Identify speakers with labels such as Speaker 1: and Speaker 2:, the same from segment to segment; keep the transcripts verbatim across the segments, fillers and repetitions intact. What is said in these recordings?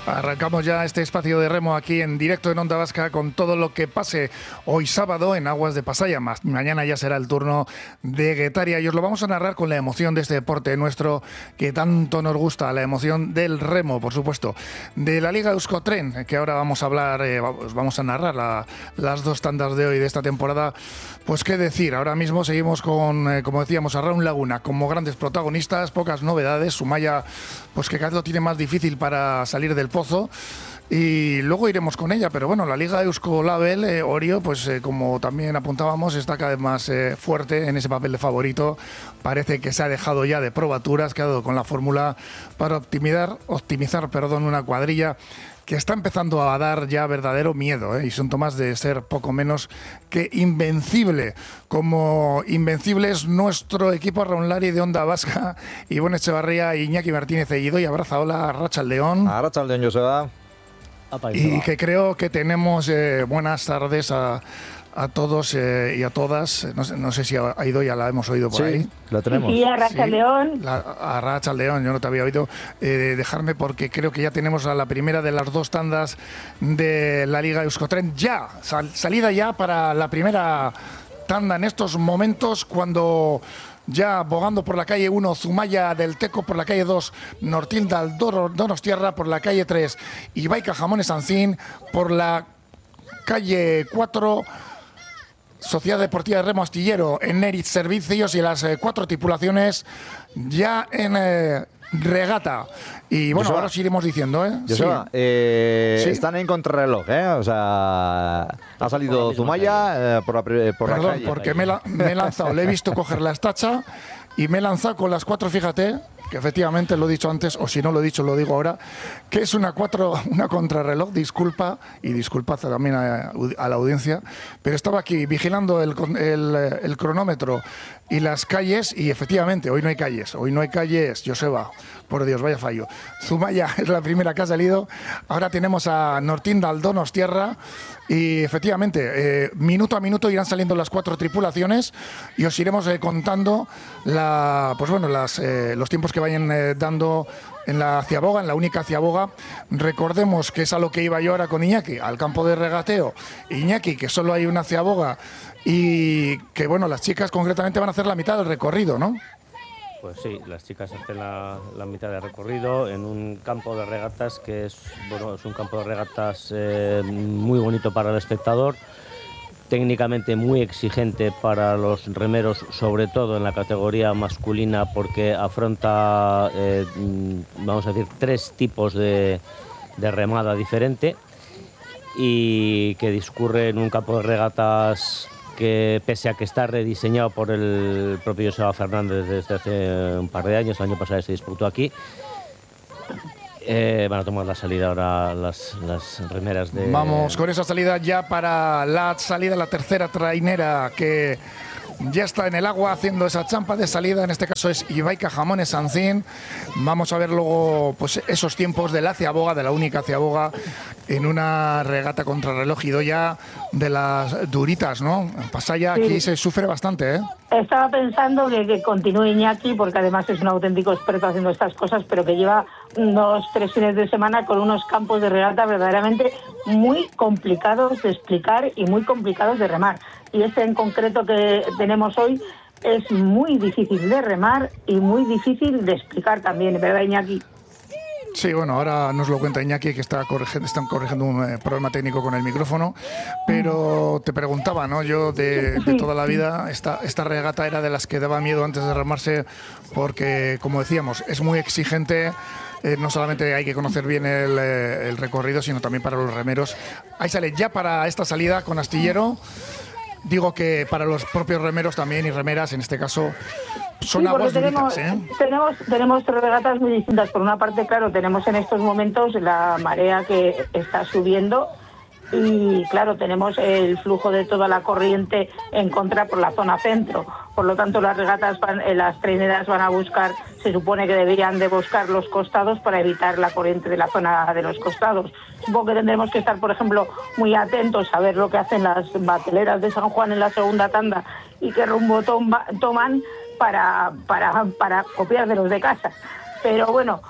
Speaker 1: Arrancamos ya este espacio de remo aquí en directo en Onda Vasca con todo lo que pase hoy sábado en aguas de Pasaya. Mañana ya será el turno de Guetaria y os lo vamos a narrar con la emoción de este deporte nuestro que tanto nos gusta, la emoción del remo, por supuesto, de la Liga Euskotren, que ahora vamos a hablar, eh, os vamos a narrar la, las dos tandas de hoy de esta temporada. Pues qué decir, ahora mismo seguimos con, eh, como decíamos, Arraun Laguna como grandes protagonistas, pocas novedades. Zumaya, pues que cada vez lo tiene más difícil para salir del pozo y luego iremos con ella, pero bueno, la Liga Euskolabel, eh, Orio, pues eh, como también apuntábamos, está cada vez más eh, fuerte en ese papel de favorito. Parece que se ha dejado ya de probaturas, que ha dado con la fórmula para optimizar, optimizar perdón, una cuadrilla que está empezando a dar ya verdadero miedo, ¿eh? Y síntomas de ser poco menos que invencible. Como invencible es nuestro equipo Arraun Lari de Onda Vasca, Ivonne Echevarría, Iñaki Martínez Eguido y abraza hola Arratsaldeon.
Speaker 2: Arratsaldeon, Joseba.
Speaker 1: Y que creo que tenemos eh, buenas tardes a, a todos eh, y a todas. No sé, no sé si ha ido, ya la hemos oído por
Speaker 2: sí,
Speaker 1: ahí.
Speaker 2: La tenemos.
Speaker 3: Sí, Arratsaldeon.
Speaker 1: Sí, Arratsaldeon, yo no te había oído. Eh, dejarme porque creo que ya tenemos a la primera de las dos tandas de la Liga Euskotren. Ya, sal, salida ya para la primera tanda en estos momentos cuando... Ya bogando por la calle uno, Zumaya del Teco, por la calle dos, Nortindal Donostierra, por la calle tres, Ibaica Jamones Ancín, por la calle cuatro, Sociedad Deportiva de Remo Astillero, en Neritz Servicios y las eh, cuatro tripulaciones ya en eh, regata. Y bueno, Joseba, ahora os iremos diciendo, ¿eh?
Speaker 2: Joseba,
Speaker 1: sí.
Speaker 2: eh,
Speaker 1: sí.
Speaker 2: Están en contrarreloj, ¿eh? O sea, ha salido Zumaya eh, por la, por
Speaker 1: Perdón,
Speaker 2: la calle.
Speaker 1: porque me, la, me he lanzado, le he visto coger la estacha y me he lanzado con las cuatro, fíjate, que efectivamente lo he dicho antes, o si no lo he dicho, lo digo ahora, que es una cuatro, una contrarreloj, disculpa, y disculpad también a, a la audiencia, pero estaba aquí vigilando el, el, el cronómetro y las calles, y efectivamente, hoy no hay calles, hoy no hay calles, Joseba, por Dios, vaya fallo. Zumaya es la primera que ha salido, ahora tenemos a Nortindal Donostierra, y efectivamente, eh, minuto a minuto irán saliendo las cuatro tripulaciones y os iremos eh, contando la, pues bueno, las, eh, los tiempos que vayan eh, dando en la ciaboga, en la única ciaboga. Recordemos que es a lo que iba yo ahora con Iñaki, al campo de regateo. Iñaki, que solo hay una ciaboga y que bueno, las chicas concretamente van a hacer la mitad del recorrido, ¿no?
Speaker 4: Pues sí, las chicas hacen la, la mitad del recorrido en un campo de regatas que es, bueno, es un campo de regatas eh, muy bonito para el espectador, técnicamente muy exigente para los remeros, sobre todo en la categoría masculina, porque afronta, eh, vamos a decir, tres tipos de, de remada diferente y que discurre en un campo de regatas que, pese a que está rediseñado por el propio Joseba Fernández desde hace un par de años, el año pasado se disputó aquí, eh, van a tomar la salida ahora las, las remeras de...
Speaker 1: Vamos con esa salida ya para la salida, la tercera trainera que ya está en el agua haciendo esa champa de salida, en este caso es Ibaica Jamones Ancín. Vamos a ver luego pues esos tiempos de la ciaboga, de la única ciaboga, en una regata contrarreloj idoya de las duritas, ¿no? Pasaya, aquí sí. Se sufre bastante, ¿eh?
Speaker 3: Estaba pensando que, que continúe Iñaki, porque además es un auténtico experto haciendo estas cosas, pero que lleva unos tres fines de semana con unos campos de regata verdaderamente muy complicados de explicar y muy complicados de remar. Y este en concreto que tenemos hoy es muy difícil de remar y muy difícil de explicar también, ¿verdad, Iñaki?
Speaker 1: Sí, bueno, ahora nos lo cuenta Iñaki, que está corrigiendo, están corrigiendo un eh, problema técnico con el micrófono, pero te preguntaba, ¿no? Yo de, de toda la vida, esta, esta regata era de las que daba miedo antes de remarse, porque, como decíamos, es muy exigente. Eh, no solamente hay que conocer bien el, eh, el recorrido, sino también para los remeros. Ahí sale ya para esta salida con astillero. Digo que para los propios remeros también y remeras, en este caso, son
Speaker 3: sí,
Speaker 1: aguas
Speaker 3: tenemos,
Speaker 1: duritas, ¿eh?
Speaker 3: Tenemos, tenemos regatas muy distintas. Por una parte, claro, tenemos en estos momentos la marea que está subiendo y, claro, tenemos el flujo de toda la corriente en contra por la zona centro. Por lo tanto, las regatas, van, las traineras van a buscar, se supone que deberían de buscar los costados para evitar la corriente de la zona de los costados. Supongo que tendremos que estar, por ejemplo, muy atentos a ver lo que hacen las bateleras de San Juan en la segunda tanda y qué rumbo toma, toman para, para, para copiar de los de casa. Pero bueno,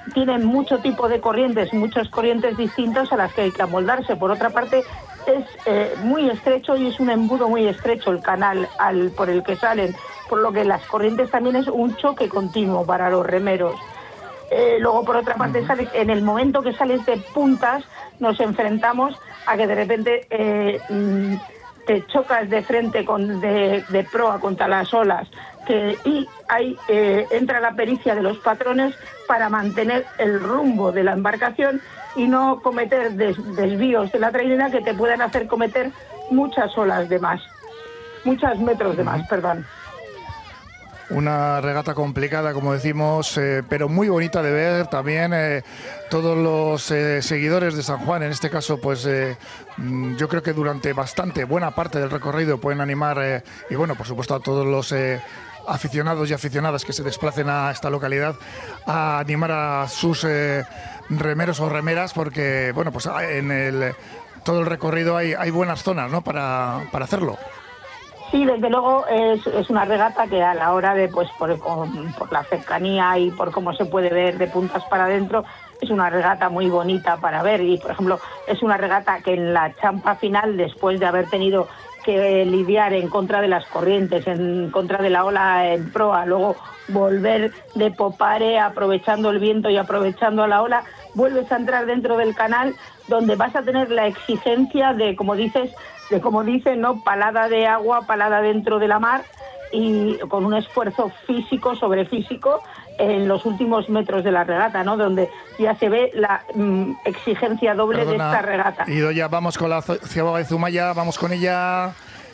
Speaker 3: tienen mucho tipo de corrientes, muchas corrientes distintas a las que hay que amoldarse. Por otra parte, es eh, muy estrecho y es un embudo muy estrecho el canal al, por el que salen, por lo que las corrientes también es un choque continuo para los remeros. Eh, luego, por otra parte, sales, en el momento que sales de puntas, nos enfrentamos a que de repente eh, te chocas de frente con, de, de proa contra las olas, que, y ahí eh, entra la pericia de los patrones para mantener el rumbo de la embarcación y no cometer des, desvíos de la trainera que te puedan hacer cometer muchas olas de más, muchos metros de más, perdón.
Speaker 1: Una regata complicada, como decimos, eh, pero muy bonita de ver también. Eh, todos los eh, seguidores de San Juan, en este caso, pues eh, yo creo que durante bastante buena parte del recorrido pueden animar, eh, y bueno, por supuesto a todos los eh, aficionados y aficionadas que se desplacen a esta localidad, a animar a sus eh, remeros o remeras, porque bueno, pues en el todo el recorrido hay, hay buenas zonas, ¿no?, para, para hacerlo.
Speaker 3: Sí, desde luego es, es una regata que a la hora de, pues por, por la cercanía y por cómo se puede ver de puntas para adentro, es una regata muy bonita para ver. Y, por ejemplo, es una regata que en la champa final, después de haber tenido que lidiar en contra de las corrientes, en contra de la ola en proa, luego volver de popare aprovechando el viento y aprovechando a la ola, vuelves a entrar dentro del canal, donde vas a tener la exigencia de, como dices, de como dicen, ¿no?, palada de agua, palada dentro de la mar, y con un esfuerzo físico sobre físico en los últimos metros de la regata, ¿no?, donde ya se ve la mm, exigencia doble. Perdona, de esta regata.
Speaker 1: Y ya vamos con la Ciaboga de Zumaya, vamos con ella,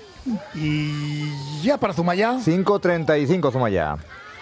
Speaker 1: y ya para Zumaya.
Speaker 2: cinco treinta y cinco Zumaya.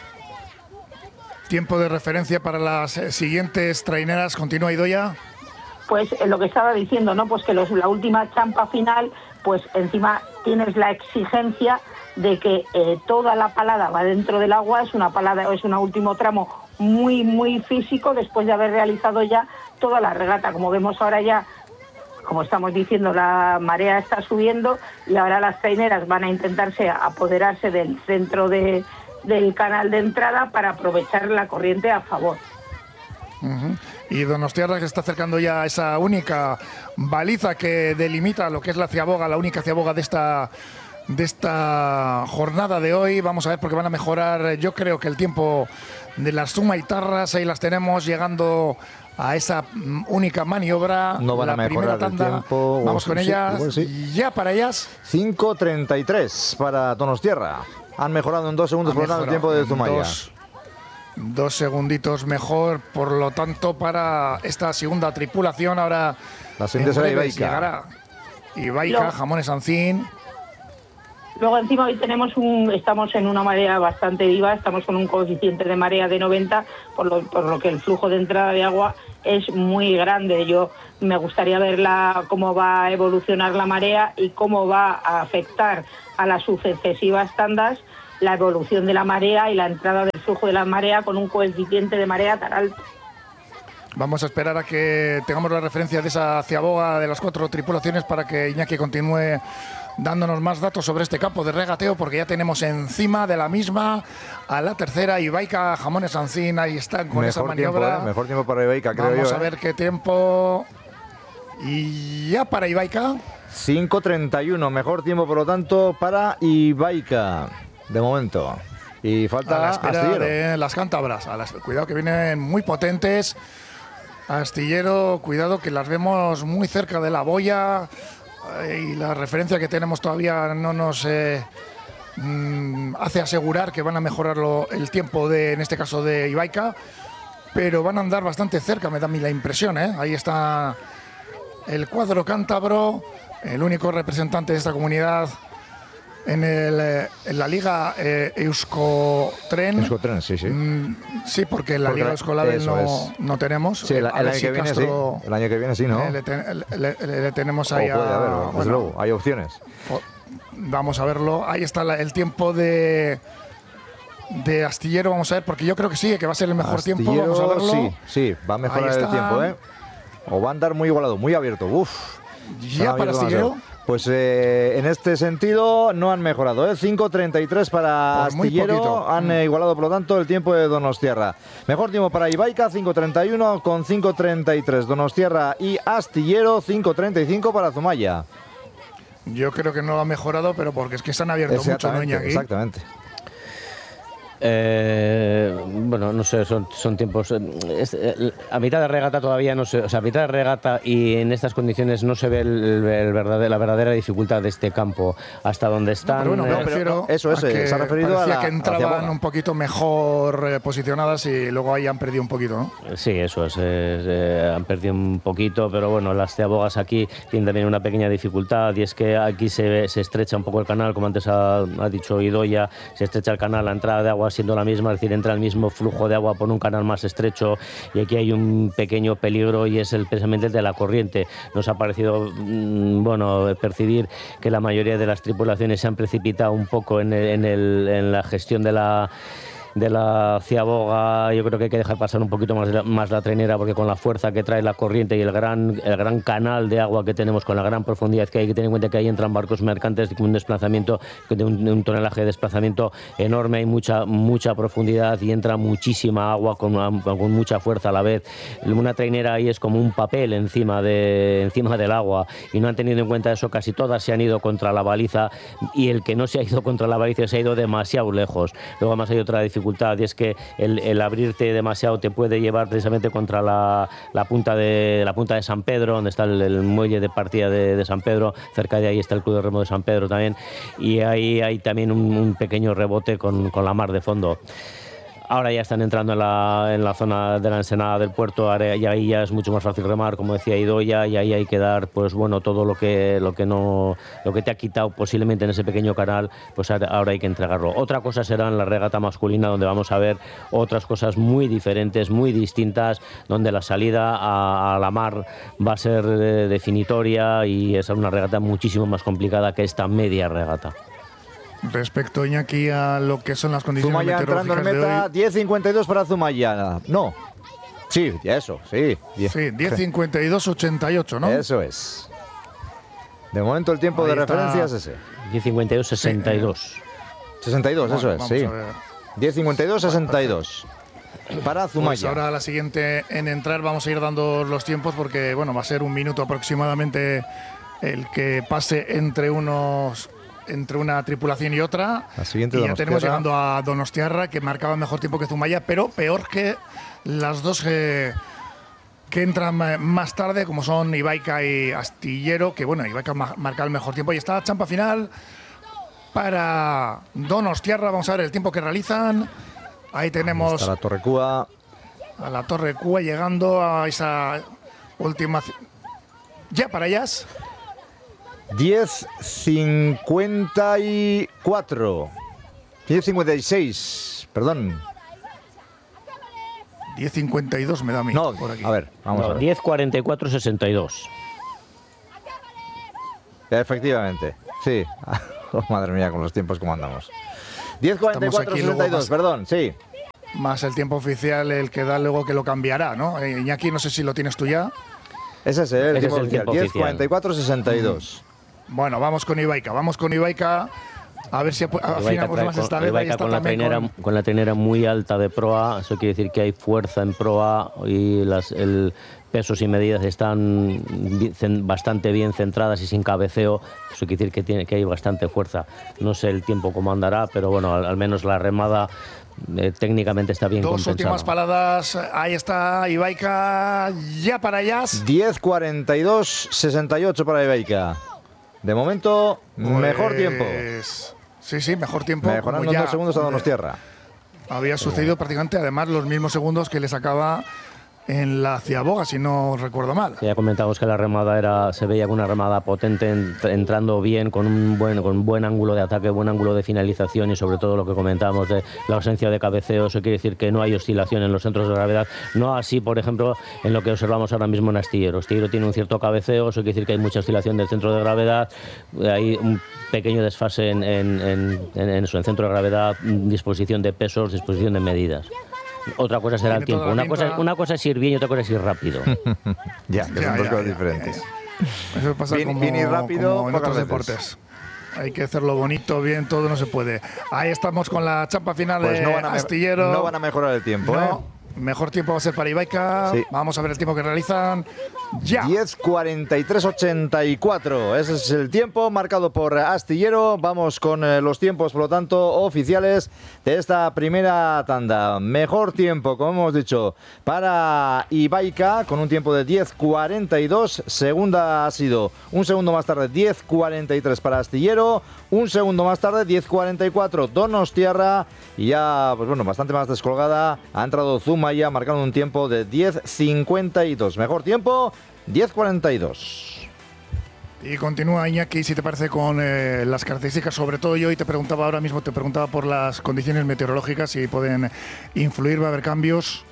Speaker 1: Tiempo de referencia para las siguientes traineras. Continúa, Idoia.
Speaker 3: Pues eh, lo que estaba diciendo, ¿no?, pues que los, la última champa final, pues encima tienes la exigencia de que eh, toda la palada va dentro del agua, es una palada, es un último tramo muy, muy físico, después de haber realizado ya toda la regata. Como vemos ahora ya, como estamos diciendo, la marea está subiendo y ahora las traineras van a intentarse apoderarse del centro de, del canal de entrada para aprovechar la corriente a favor.
Speaker 1: Uh-huh. Y Donostiarra, que está acercando ya a esa única baliza que delimita lo que es la ciaboga, la única ciaboga de esta de esta jornada de hoy. Vamos a ver, porque van a mejorar, yo creo que el tiempo de las Zumaitarras, ahí las tenemos llegando a esa única maniobra.
Speaker 2: No van
Speaker 1: la
Speaker 2: a mejorar
Speaker 1: primera tanda.
Speaker 2: El tiempo.
Speaker 1: Vamos con
Speaker 2: sí,
Speaker 1: ellas,
Speaker 2: igual sí.
Speaker 1: Ya para ellas.
Speaker 2: cinco treinta y tres para Donostiarra. Han mejorado en dos segundos por el tiempo de Zumaya.
Speaker 1: Dos, dos segunditos mejor, por lo tanto, para esta segunda tripulación. Ahora
Speaker 2: la siguiente será Ibaica.
Speaker 1: Llegará Ibaica, Jamones Ancín.
Speaker 3: Luego encima hoy tenemos un, estamos en una marea bastante viva, estamos con un coeficiente de marea de noventa, por lo, por lo que el flujo de entrada de agua es muy grande. Yo me gustaría ver la, cómo va a evolucionar la marea y cómo va a afectar a las sucesivas tandas la evolución de la marea y la entrada del flujo de la marea con un coeficiente de marea tan alto.
Speaker 1: Vamos a esperar a que tengamos la referencia de esa ciaboga de las cuatro tripulaciones para que Iñaki continúe dándonos más datos sobre este campo de regateo, porque ya tenemos encima de la misma a la tercera, Ibaica, Jamones Ancín, ahí están con
Speaker 2: mejor
Speaker 1: esa maniobra.
Speaker 2: Tiempo, ¿eh? Mejor tiempo para Ibaica, creo yo.
Speaker 1: Vamos a
Speaker 2: ¿eh?
Speaker 1: ver qué tiempo. Y ya para Ibaica.
Speaker 2: cinco treinta y uno, mejor tiempo por lo tanto para Ibaica, de momento. Y falta
Speaker 1: a la espera
Speaker 2: Astillero.
Speaker 1: De las cántabras. A las, cuidado que vienen muy potentes. Astillero, cuidado que las vemos muy cerca de la boya. Y la referencia que tenemos todavía no nos eh, mm, hace asegurar que van a mejorar lo, el tiempo de, en este caso, de Ibaica, pero van a andar bastante cerca, me da a mí la impresión, ¿eh? Ahí está el cuadro cántabro, el único representante de esta comunidad en, el, eh, en la Liga eh, Euskotren.
Speaker 2: Euskotren, sí, sí.
Speaker 1: Mm, sí, porque en la
Speaker 2: porque
Speaker 1: Liga Euskolabel no,
Speaker 2: es.
Speaker 1: no tenemos.
Speaker 2: Sí, el, el, año que viene, sí. el año que viene sí, ¿no?
Speaker 1: Eh, le, ten, le, le, le tenemos ahí
Speaker 2: o puede
Speaker 1: a...
Speaker 2: haber,
Speaker 1: bueno,
Speaker 2: desde luego, hay opciones.
Speaker 1: Vamos a verlo. Ahí está la, el tiempo de... de Astillero, vamos a ver, porque yo creo que sí, que va a ser el mejor
Speaker 2: Astillero,
Speaker 1: tiempo. Vamos a verlo.
Speaker 2: Sí, sí, va a mejorar el tiempo, ¿eh? O va a andar muy igualado, muy abierto. Uf.
Speaker 1: Ya para Astillero.
Speaker 2: Pues eh, en este sentido no han mejorado, ¿eh? cinco treinta y tres para
Speaker 1: Por muy
Speaker 2: Astillero,
Speaker 1: poquito.
Speaker 2: han eh, igualado por lo tanto el tiempo de Donostiarra. Mejor tiempo para Ibaica, cinco treinta y uno con cinco treinta y tres. Donostiarra y Astillero, cinco treinta y cinco para Zumaya.
Speaker 1: Yo creo que no lo ha mejorado, pero porque es que se han abierto mucho, ¿no,
Speaker 2: Exactamente,
Speaker 1: Iñaki?
Speaker 2: exactamente.
Speaker 4: Eh, bueno, no sé, son, son tiempos. eh, es- eh, a mitad de regata todavía no se. O sea, a mitad de regata y en estas condiciones no se ve el, el verdadero- la verdadera dificultad de este campo hasta donde están.
Speaker 1: Pero bueno, me
Speaker 4: eh,
Speaker 2: pero
Speaker 1: refiero
Speaker 2: no, eso es,
Speaker 1: a
Speaker 2: eh,
Speaker 1: que
Speaker 2: se ha referido a
Speaker 1: parecía
Speaker 2: la-
Speaker 1: que
Speaker 2: a la
Speaker 1: entraban
Speaker 2: Ciaboga.
Speaker 1: un poquito mejor eh, posicionadas y luego ahí han perdido un poquito, ¿no?
Speaker 4: Sí, eso es. es, eh, han perdido un poquito, pero bueno, las Ciabogas aquí tienen también una pequeña dificultad y es que aquí se, ve- se estrecha un poco el canal, como antes ha, ha dicho Idoia, se estrecha el canal, la entrada de agua siendo la misma, es decir, entra el mismo flujo de agua por un canal más estrecho y aquí hay un pequeño peligro y es el precisamente el de la corriente. Nos ha parecido, mm, bueno, percibir que la mayoría de las tripulaciones se han precipitado un poco en, el- en el- en la gestión de la de la Ciaboga. Yo creo que hay que dejar pasar un poquito más la, más la trainera porque con la fuerza que trae la corriente y el gran el gran canal de agua que tenemos con la gran profundidad que hay que tener en cuenta que ahí entran barcos mercantes con un desplazamiento de un, de un tonelaje de desplazamiento enorme, hay mucha mucha profundidad y entra muchísima agua con, una- con mucha fuerza a la vez. Una trainera ahí es como un papel encima de encima del agua y no han tenido en cuenta eso, casi todas se han ido contra la baliza y el que no se ha ido contra la baliza se ha ido demasiado lejos. Luego además hay otra dificultad y es que el, el abrirte demasiado te puede llevar precisamente contra la, la punta de la punta de San Pedro, donde está el, el muelle de partida de, de San Pedro. Cerca de ahí está el Club de Remo de San Pedro también y ahí hay también un, un pequeño rebote con, con la mar de fondo. Ahora ya están entrando en la, en la zona de la ensenada del puerto, ahora ya, ahí ya es mucho más fácil remar, como decía Idoia, y ahí hay que dar, pues bueno, todo lo que lo que no lo que te ha quitado posiblemente en ese pequeño canal, pues ahora ahora hay que entregarlo. Otra cosa será en la regata masculina, donde vamos a ver otras cosas muy diferentes, muy distintas, donde la salida a, a la mar va a ser eh, definitoria y es una regata muchísimo más complicada que esta media regata.
Speaker 1: Respecto, Iñaki, a lo que son las condiciones
Speaker 2: Zumaya entrando en
Speaker 1: meteorológicas de
Speaker 2: meta,
Speaker 1: hoy.
Speaker 2: diez cincuenta y dos para Zumaya. No. Sí, eso, sí.
Speaker 1: Sí, diez cincuenta y dos ochenta y ocho, ¿no?
Speaker 2: Eso es. De momento el tiempo
Speaker 1: Ahí
Speaker 2: de
Speaker 1: está.
Speaker 2: referencia es ese.
Speaker 4: diez cincuenta y dos sesenta y dos.
Speaker 2: sesenta y dos,
Speaker 1: Bueno,
Speaker 2: eso es,
Speaker 1: vamos
Speaker 2: sí.
Speaker 1: a ver.
Speaker 2: diez cincuenta y dos sesenta y dos. Para
Speaker 1: Pues
Speaker 2: Zumaya.
Speaker 1: ahora la siguiente en entrar vamos a ir dando los tiempos porque bueno va a ser un minuto aproximadamente el que pase entre unos entre una tripulación y otra.
Speaker 2: La siguiente,
Speaker 1: y ya
Speaker 2: Donostiarra.
Speaker 1: tenemos llegando a Donostiarra que marcaba mejor tiempo que Zumaya, pero peor que las dos que, que entran ma- más tarde como son Ibaica y Astillero, que bueno Ibaica ma- marca el mejor tiempo y está la champa final para Donostiarra. Vamos a ver el tiempo que realizan. Ahí tenemos
Speaker 2: Está la Torrecúa.
Speaker 1: a la Torre Cuba llegando a esa última. ci- Ya para ellas.
Speaker 2: diez cincuenta y cuatro. diez cincuenta y seis. Perdón.
Speaker 1: diez cincuenta y dos me da a mí.
Speaker 2: No,
Speaker 1: por aquí.
Speaker 2: a ver, vamos
Speaker 4: No,
Speaker 2: a ver.
Speaker 4: diez cuarenta y cuatro sesenta y dos.
Speaker 2: Efectivamente, sí. Oh, madre mía, con los tiempos como andamos. diez cuarenta y cuatro
Speaker 1: Estamos aquí luego
Speaker 2: sesenta y dos,
Speaker 1: más-
Speaker 2: perdón, sí.
Speaker 1: Más el tiempo oficial, el que da luego que lo cambiará, ¿no? Eh, Iñaki, no sé si lo tienes tú ya.
Speaker 2: Ese es el
Speaker 4: Ese
Speaker 2: tiempo
Speaker 4: es el
Speaker 2: oficial.
Speaker 4: tiempo
Speaker 2: diez
Speaker 4: oficial.
Speaker 2: cuarenta y cuatro sesenta y dos.
Speaker 1: Bueno, vamos con Ibaica, vamos con Ibaica. A ver si ap-
Speaker 4: Ibaica
Speaker 1: afinamos
Speaker 4: trae
Speaker 1: más
Speaker 4: con-
Speaker 1: esta vez. Ahí
Speaker 4: Ibaica
Speaker 1: está
Speaker 4: con la,
Speaker 1: también
Speaker 4: trainera,
Speaker 1: con-
Speaker 4: con la trainera muy alta de proa, eso quiere decir que hay fuerza en proa y las el, pesos y medidas están bi- cen- bastante bien centradas y sin cabeceo, eso quiere decir que, tiene, que hay bastante fuerza. No sé el tiempo cómo andará, pero bueno, al, al menos la remada eh, técnicamente está bien
Speaker 1: Dos
Speaker 4: compensada.
Speaker 1: últimas paradas. Ahí está Ibaica, ya para ellas.
Speaker 2: diez cuarenta y dos sesenta y ocho para Ibaica. De momento, mejor tiempo.
Speaker 1: Pues, sí, sí, mejor tiempo.
Speaker 2: Mejorando
Speaker 1: como ya
Speaker 2: dos segundos a Donostiarra.
Speaker 1: había sucedido prácticamente, además, los mismos segundos que le sacaba en la Ciaboga, si no recuerdo mal.
Speaker 4: Ya comentamos que la remada era, se veía con una remada potente, en- entrando bien, con un buen, con un buen ángulo de ataque, buen ángulo de finalización y sobre todo lo que comentábamos de la ausencia de cabeceo. Eso quiere decir que no hay oscilación en los centros de gravedad. No así, por ejemplo, en lo que observamos ahora mismo en Astillero. Astillero tiene un cierto cabeceo, eso quiere decir que hay mucha oscilación del centro de gravedad, hay un pequeño desfase en, en, en, en, en eso, en centro de gravedad, disposición de pesos, disposición de medidas. Otra cosa será el
Speaker 1: Tiene toda
Speaker 4: tiempo.
Speaker 1: la
Speaker 4: Una cosa,
Speaker 1: pinta.
Speaker 4: una cosa es ir bien y otra cosa es ir rápido.
Speaker 2: Ya, que
Speaker 1: Ya,
Speaker 2: son dos
Speaker 1: ya,
Speaker 2: cosas
Speaker 1: ya,
Speaker 2: diferentes.
Speaker 1: ya, ya. Eso pasa
Speaker 2: Bien,
Speaker 1: como,
Speaker 2: bien y rápido,
Speaker 1: como en
Speaker 2: pocas
Speaker 1: otros
Speaker 2: veces.
Speaker 1: deportes. Hay que hacerlo bonito, bien, todo no se puede. Ahí estamos con la champa final
Speaker 2: Pues
Speaker 1: de
Speaker 2: no van, a me-
Speaker 1: Astillero.
Speaker 2: no van a mejorar el tiempo,
Speaker 1: No,
Speaker 2: ¿eh?
Speaker 1: mejor tiempo va a ser para Ibaica.
Speaker 2: Sí.
Speaker 1: Vamos a ver el tiempo que realizan ya.
Speaker 2: diez cuarenta y tres ochenta y cuatro. Ese es el tiempo marcado por Astillero. Vamos con eh, los tiempos, por lo tanto, oficiales de esta primera tanda. Mejor tiempo, como hemos dicho, para Ibaica, con un tiempo de diez cuarenta y dos. Segunda ha sido un segundo más tarde, diez cuarenta y tres para Astillero. Un segundo más tarde, diez cuarenta y cuatro Donostiarra. Y ya, pues bueno, bastante más descolgada. Ha entrado Zumaya, marcando un tiempo de diez cincuenta y dos. Mejor tiempo, diez cuarenta y dos.
Speaker 1: Y continúa Iñaki, si te parece, con eh, las características. Sobre todo yo, y te preguntaba ahora mismo, te preguntaba por las condiciones meteorológicas, si pueden influir, va a haber cambios.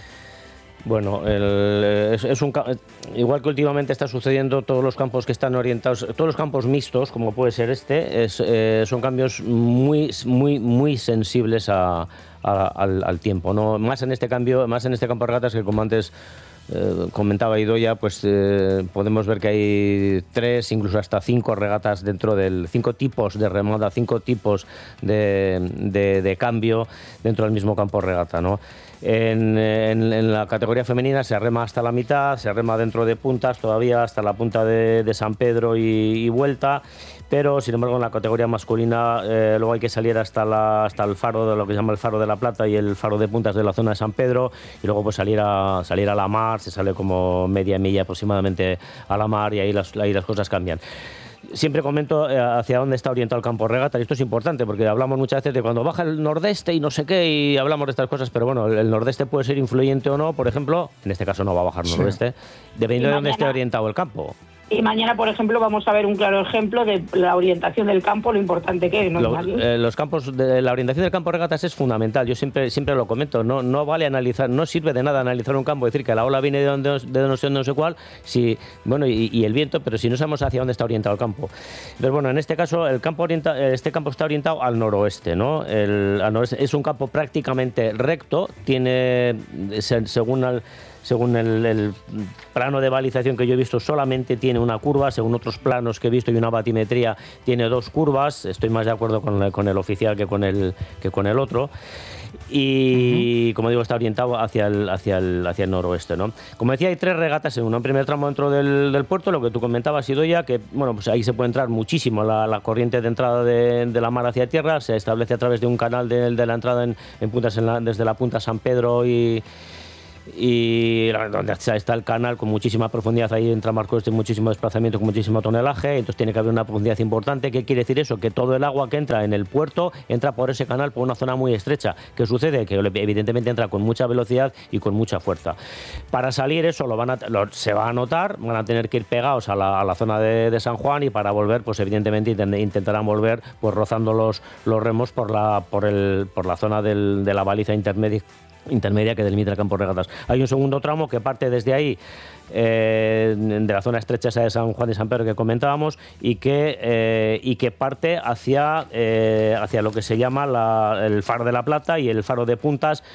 Speaker 4: Bueno, el, es, es un, igual que últimamente está sucediendo, todos los campos que están orientados, todos los campos mixtos, como puede ser este, es, eh, son cambios muy, muy, muy sensibles a, a, al, al tiempo, ¿no? Más en este cambio, más en este campo de regatas, que como antes eh, comentaba Idoia, pues eh, podemos ver que hay tres, incluso hasta cinco regatas dentro del, cinco tipos de remada, cinco tipos de, de, de cambio dentro del mismo campo de regata, ¿no? En, en, en la categoría femenina se rema hasta la mitad, se rema dentro de puntas todavía hasta la punta de, de San Pedro y, y vuelta, pero sin embargo en la categoría masculina eh, luego hay que salir hasta, la, hasta el faro de lo que se llama el faro de la Plata y el faro de puntas de la zona de San Pedro, y luego pues salir a, salir a la mar, se sale como media milla aproximadamente a la mar, y ahí las, ahí las cosas cambian. Siempre comento eh, hacia dónde está orientado el campo regata, y esto es importante porque hablamos muchas veces de cuando baja el nordeste y no sé qué, y hablamos de estas cosas, pero bueno, el, el nordeste puede ser influyente o no. Por ejemplo, en este caso no va a bajar nordeste, dependiendo de dónde esté orientado el campo.
Speaker 3: Y mañana, por ejemplo, vamos a ver un claro ejemplo de la orientación del campo, lo importante que es, ¿no?
Speaker 4: Lo, eh, los campos de la orientación del campo de regatas es fundamental. Yo siempre siempre lo comento. No no vale analizar, no sirve de nada analizar un campo, decir que la ola viene de donde de no sé no sé cuál, si bueno y, y el viento, pero si no sabemos hacia dónde está orientado el campo. Entonces, bueno, en este caso el campo orienta, este campo está orientado al noroeste, ¿no? El, al noroeste es un campo prácticamente recto, tiene según el Según el, el plano de balización que yo he visto, solamente tiene una curva. Según otros planos que he visto y una batimetría, tiene dos curvas. Estoy más de acuerdo con el, con el oficial que con el, que con el otro. Y, uh-huh. como digo, está orientado hacia el, hacia el, hacia el noroeste, ¿no? Como decía, hay tres regatas en un primer tramo dentro del, del puerto, lo que tú comentabas, Idoia, que bueno, pues ahí se puede entrar muchísimo la, la corriente de entrada de, de la mar hacia tierra. Se establece a través de un canal de, de la entrada en, en puntas en la, desde la punta San Pedro y... y donde está el canal con muchísima profundidad, ahí entra Marcos de muchísimo desplazamiento, con muchísimo tonelaje, entonces tiene que haber una profundidad importante. ¿Qué quiere decir eso? Que todo el agua que entra en el puerto entra por ese canal por una zona muy estrecha. ¿Qué sucede? Que evidentemente entra con mucha velocidad y con mucha fuerza. Para salir eso lo van a, lo, se va a notar, van a tener que ir pegados a la, a la zona de, de San Juan, y para volver pues evidentemente intentarán volver pues rozando los, los remos por la, por el, por la zona del, de la baliza intermedia intermedia que delimita el campo de regatas. Hay un segundo tramo que parte desde ahí, eh, de la zona estrecha esa de San Juan de San Pedro que comentábamos, y que, eh, y que parte hacia, eh, hacia lo que se llama la, el faro de la Plata y el faro de puntas,